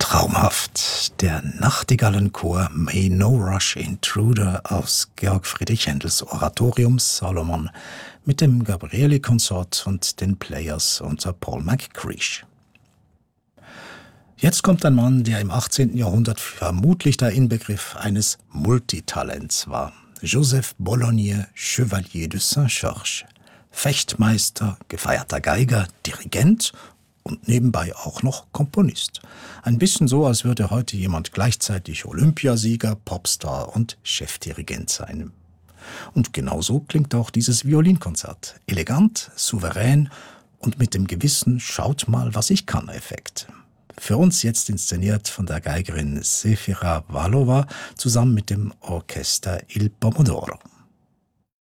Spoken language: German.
Traumhaft. Der Nachtigallenchor May No Rush Intruder aus Georg Friedrich Händels Oratorium Solomon mit dem Gabrieli-Konsort und den Players unter Paul McCreesh. Jetzt kommt ein Mann, der im 18. Jahrhundert vermutlich der Inbegriff eines Multitalents war. Joseph Bolognier, Chevalier de Saint-Georges. Fechtmeister, gefeierter Geiger, Dirigent und nebenbei auch noch Komponist. Ein bisschen so, als würde heute jemand gleichzeitig Olympiasieger, Popstar und Chefdirigent sein. Und genauso klingt auch dieses Violinkonzert. Elegant, souverän und mit dem gewissen Schaut mal, was ich kann Effekt. Für uns jetzt inszeniert von der Geigerin Sefira Valova zusammen mit dem Orchester Il Pomodoro.